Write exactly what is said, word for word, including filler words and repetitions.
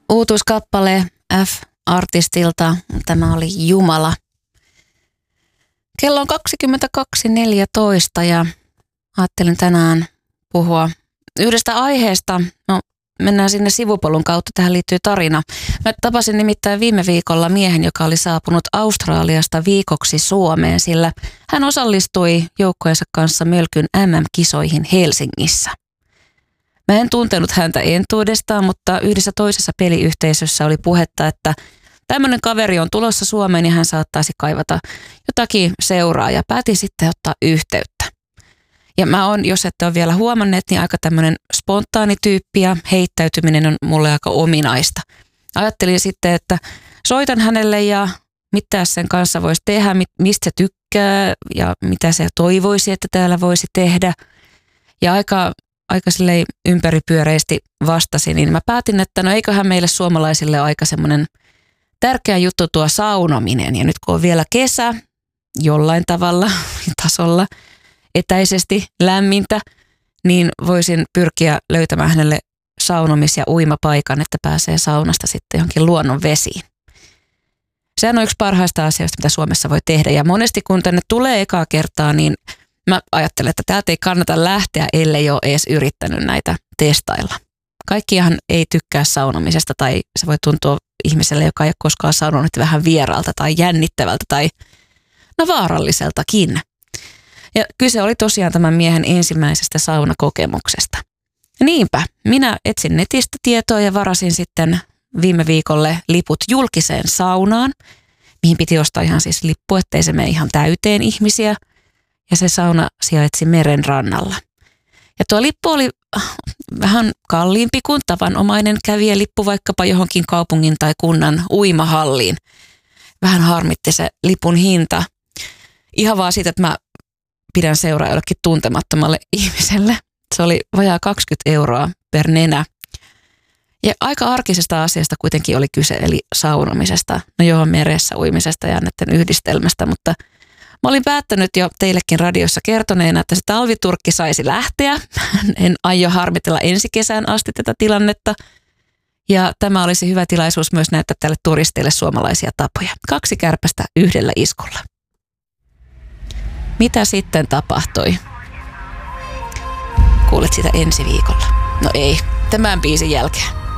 uutuuskappale F-artistilta. Tämä oli Jumala. Kello on kaksikymmentäkaksi neljätoista ja ajattelin tänään puhua yhdestä aiheesta. No, mennään sinne sivupolun kautta. Tähän liittyy tarina. Mä tapasin nimittäin viime viikolla miehen, joka oli saapunut Australiasta viikoksi Suomeen, sillä hän osallistui joukkojensa kanssa Mölkyn M M-kisoihin Helsingissä. Mä en tuntenut häntä entuudestaan, mutta yhdessä toisessa peliyhteisössä oli puhetta, että tämmöinen kaveri on tulossa Suomeen ja hän saattaisi kaivata jotakin seuraa ja päätin sitten ottaa yhteyttä. Ja mä oon, jos ette ole vielä huomanneet, niin aika tämmöinen spontaani tyyppi ja heittäytyminen on mulle aika ominaista. Ajattelin sitten, että soitan hänelle ja mitä sen kanssa voisi tehdä, mistä se tykkää ja mitä se toivoisi, että täällä voisi tehdä. Ja aika, aika silleen ympäripyöreästi vastasin, niin mä päätin, että no eiköhän meille suomalaisille ole aika semmoinen tärkeä juttu tuo saunominen. Ja nyt kun on vielä kesä jollain tavalla tasolla etäisesti lämmintä, niin voisin pyrkiä löytämään hänelle saunomis- ja uimapaikan, että pääsee saunasta sitten johonkin luonnon vesiin. Sehän on yksi parhaista asioista, mitä Suomessa voi tehdä. Ja monesti kun tänne tulee ekaa kertaa, niin mä ajattelen, että täältä ei kannata lähteä, ellei ole edes yrittänyt näitä testailla. Kaikkihan ei tykkää saunomisesta tai se voi tuntua ihmiselle, joka ei ole koskaan saunonut, vähän vieraalta tai jännittävältä tai no vaaralliseltakin. Ja kyse oli tosiaan tämän miehen ensimmäisestä saunakokemuksesta. Ja niinpä, minä etsin netistä tietoa ja varasin sitten viime viikolle liput julkiseen saunaan, mihin piti ostaa ihan siis lippu, ettei se mene ihan täyteen ihmisiä. Ja se sauna sijaitsi meren rannalla. Ja tuo lippu oli vähän kalliimpi kuin tavanomainen kävijälippu vaikkapa johonkin kaupungin tai kunnan uimahalliin. Vähän harmitti se lipun hinta. Ihan vaan siitä, että mä pidän seuraa jollekin tuntemattomalle ihmiselle. Se oli vajaa kaksikymmentä euroa per nenä. Ja aika arkisesta asiasta kuitenkin oli kyse, eli saunomisesta. No joo, meressä uimisesta ja näiden yhdistelmästä, mutta mä olin päättänyt jo teillekin radiossa kertoneena, että se talviturkki saisi lähteä. En aio harmitella ensi kesään asti tätä tilannetta. Ja tämä olisi hyvä tilaisuus myös näyttää tälle turisteille suomalaisia tapoja. Kaksi kärpästä yhdellä iskulla. Mitä sitten tapahtui? Kuulet sitä ensi viikolla. No ei, tämän biisin jälkeen.